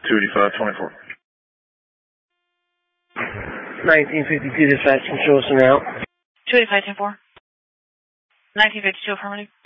285-24. 1952 dispatch, control us now. 285-10-4. 1952 affirmative.